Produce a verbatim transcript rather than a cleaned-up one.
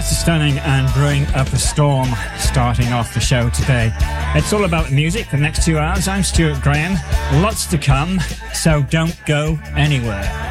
That's stunning and brewing up a storm starting off the show today. It's all about music for the next two hours. I'm Stuart Graham. Lots to come, so don't go anywhere.